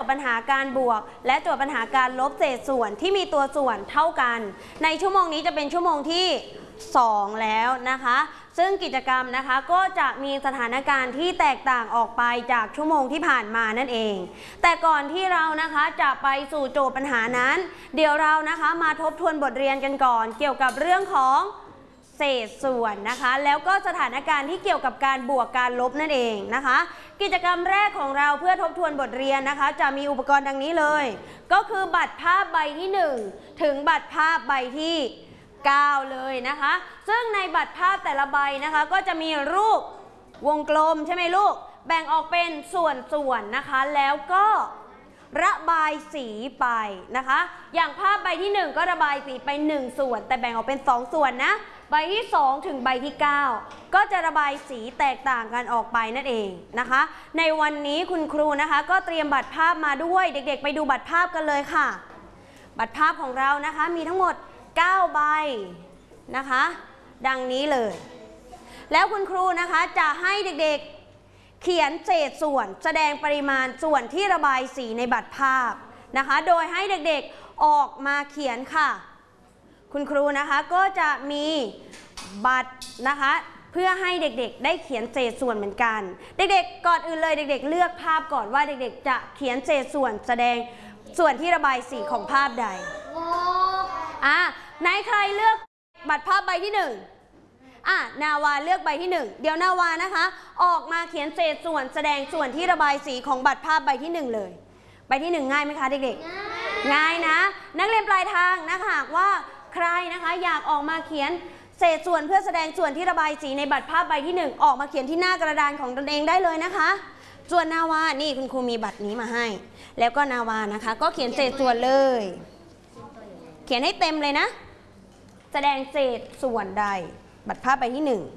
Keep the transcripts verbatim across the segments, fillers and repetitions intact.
ทย์ปัญหาการบวกและโจทย์ปัญหาการลบเศษส่วนที่มีตัวส่วนเท่ากันในชั่วโมงนี้จะเป็นชั่วโมงที่สองแล้วนะคะซึ่งกิจกรรมนะคะก็จะมีสถานการณ์ที่แตกต่างออกไปจากชั่วโมงที่ผ่านมานั่นเองแต่ก่อนที่เรานะคะจะไปสู่โจทย์ปัญหานั้นเดี๋ยวเรานะคะมาทบทวนบทเรียนกันก่อนเกี่ยวกับเรื่องของเศษส่วนนะคะแล้วก็สถานการณ์ที่เกี่ยวกับการบวกการลบนั่นเองนะคะกิจกรรมแรกของเราเพื่อทบทวนบทเรียนนะคะจะมีอุปกรณ์ดังนี้เลยก็คือบัตรภาพใบที่หนึ่งถึงบัตรภาพใบที่เก้าเลยนะคะซึ่งในบัตรภาพแต่ละใบนะคะก็จะมีรูปวงกลมใช่ไหมลูกแบ่งออกเป็นส่วนๆนะคะแล้วก็ระบายสีไปนะคะอย่างภาพใบที่หนึ่งก็ระบายสีไปหนึ่งส่วนแต่แบ่งออกเป็นสองส่วนนะใบที่สองถึงใบที่เก้าก็จะระบายสีแตกต่างกันออกไปนั่นเองนะคะในวันนี้คุณครูนะคะก็เตรียมบัตรภาพมาด้วยเด็กๆไปดูบัตรภาพกันเลยค่ะบัตรภาพของเรานะคะมีทั้งหมดเก้าใบนะคะดังนี้เลยแล้วคุณครูนะคะจะให้เด็กๆเขียนเศษส่วนแสดงปริมาณส่วนที่ระบายสีในบัตรภาพนะคะโดยให้เด็กๆออกมาเขียนค่ะคุณครูนะคะก็จะมีบัตรนะคะเพื่อให้เด็กๆได้เขียนเศษส่วนเหมือนกันเด็กๆก่อนอื่นเลยเด็กๆเลือกภาพก่อนว่าเด็กๆจะเขียนเศษส่วนแสดงส่วนที่ระบายสีของภาพใดอ่ะไหนใครเลือกบัตรภาพใบที่หนึ่งอ่ะนาวาเลือกใบที่หนึ่งเดี๋ยวนาวานะคะออกมาเขียนเศษส่วนแสดงส่วนที่ระบายสีของบัตรภาพใบที่หนึ่งเลยใบที่หนึ่งง่ายไหมคะเด็กๆง่ายนะนักเรียนปลายทางนะคะหากว่าใครนะคะอยากออกมาเขียนเศษส่วนเพื่อแสดงส่วนที่ระบายสีในบัตรภาพใบที่หนึ่งออกมาเขียนที่หน้ากระดานของตนเองได้เลยนะคะส่วนนาวานี่คุณครูมีบัตรนี้มาให้แล้วก็นาวานะคะก็เขียนเศษส่วนเลยเขียนให้เต็มเลยนะแสดงเศษส่วนใดบัตรภาพใบที่หนึ่ง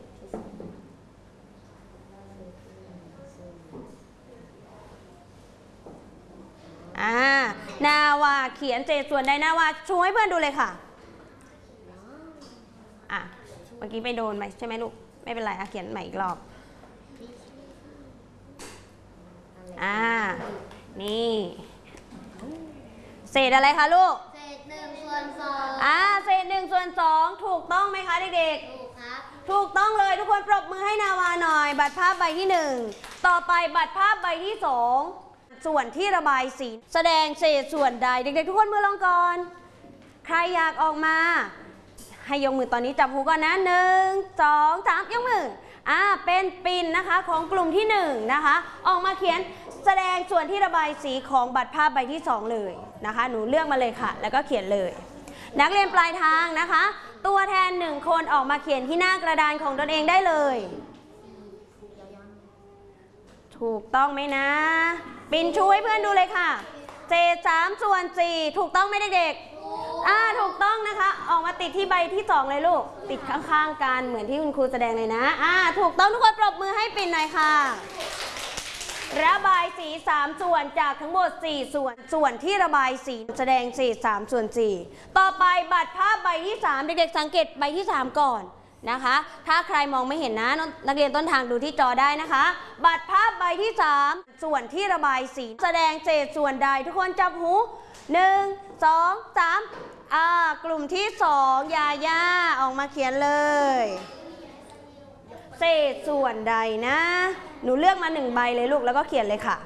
อ่านาวาเขียนเศษส่วนใดนาวาช่วยเพื่อนดูเลยค่ะอ่ะเมื่อกี้ไปโดนไหมใช่ไหมลูกไม่เป็นไรอ่ะเขียนใหม่อีกรอบอ่านี่เศษอะไรคะลูกเศษหนึ่งส่วนสองอ่าเศษหนึ่งส่วนสองถูกต้องไหมคะเด็กๆถูกครับถูกต้องเลยทุกคนปรบมือให้นาวาหน่อยบัตรภาพใบที่หนึ่งต่อไปบัตรภาพใบที่สองส่วนที่ระบายสีแสดงเศษส่วนใดเด็กๆทุกคนมือลงก่อนใครอยากออกมาให้ยกมือตอนนี้จับหูก่อนนะหนึ่งสองสามยกมืออ่าเป็นปิ่นนะคะของกลุ่มที่หนึ่งนะคะออกมาเขียนแสดงส่วนที่ระบายสีของบัตรภาพใบที่สองเลยนะคะหนูเลือกมาเลยค่ะแล้วก็เขียนเลยนักเรียนปลายทางนะคะตัวแทนหนึ่งคนออกมาเขียนที่หน้ากระดานของตนเองได้เลยถูกต้องไหมนะปิ่นช่วยเพื่อนดูเลยค่ะเศษสามส่วนสี่ถูกต้องไหมเด็กๆอ่าถูกต้องนะคะออกมาติดที่ใบที่สองเลยลูกติดข้างๆกันเหมือนที่คุณครูแสดงเลยนะอ่าถูกต้องทุกคนปรบมือให้ปิ่นหน่อยค่ะระบายสีสามส่วนจากทั้งหมดสี่ส่วนส่วนที่ระบายสีแสดงเศษสามส่วนสี่ต่อไปบัตรภาพใบที่สามเด็กๆสังเกตใบที่สามก่อนนะคะถ้าใครมองไม่เห็นนะนักเรียนต้นทางดูที่จอได้นะคะบัตรภาพใบที่สามส่วนที่ระบายสีแสดงเศษส่วนใดทุกคนจับหูหนึ่งสองสามอ่ากลุ่มที่สองยาย่าออกมาเขียนเลยเศษส่วนใดนะหนูเลือกมาหนึ่งใบเลยลูกแล้วก็เขียนเลยค่ะ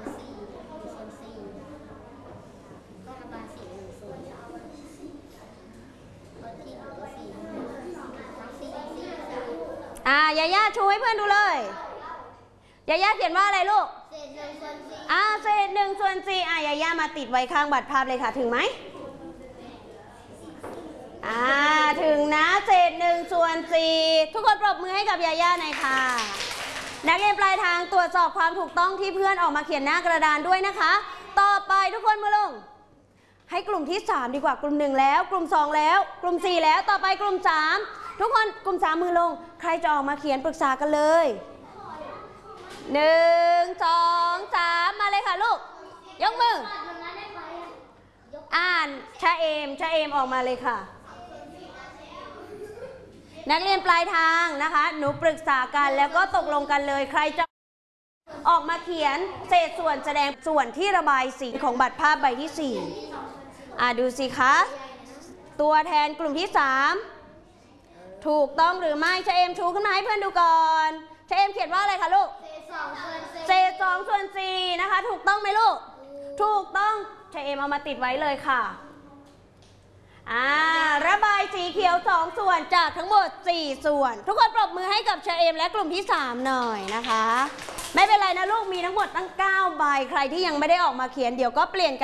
อ่ายาย่าชูให้เพื่อนดูเลยยาย่าเขียนว่าอะไรลูกเศษหนึ่งส่วนสี่อ่าเศษหนึ่งส่วนสี่อ่ายาย่ามาติดไว้ข้างบัตรภาพเลยค่ะถึงไหมอ่าถึงนะเศษหนึ่งส่วนสี่ทุกคนปรบมือให้กับยาย่าหน่อยค่ะนักเรียนปลายทางตรวจสอบความถูกต้องที่เพื่อนออกมาเขียนหน้ากระดานด้วยนะคะต่อไปทุกคนมือลงให้กลุ่มที่สามดีกว่ากลุ่มหนึ่งแล้วกลุ่มสองแล้วกลุ่มสี่แล้วต่อไปกลุ่มสามทุกคนกลุ่มสามมือลงใครจะออกมาเขียนปรึกษากันเลยหนึ่งสองสามมาเลยค่ะลูกยกมืออ่านชะเอมชะเอมออกมาเลยค่ะนักเรียนปลายทางนะคะหนูปรึกษากันแล้วก็ตกลงกันเลยใครจะออกมาเขียนเศษส่วนแสดงส่วนที่ระบายสีของบัตรภาพใบที่สี่อ่ะดูสิคะตัวแทนกลุ่มที่สามถูกต้องหรือไม่เชเอมชูขึ้นมาให้เพื่อนดูก่อนเชเอมเขียนว่าอะไรคะลูกเศษสองส่วนสี่นะคะถูกต้องไหมลูกถูกต้องเชเอมเอามาติดไว้เลยค่ะอ่าระบายสีเขียวสองส่วนจากทั้งหมดสี่ส่วนทุกคนปรบมือให้กับเชเอมและกลุ่มที่สามหน่อยนะคะไม่เป็นไรนะลูกมีทั้งหมดตั้งเก้าใบใครที่ยังไม่ได้ออกมาเขียนเดี๋ยวก็เปลี่ยนกัน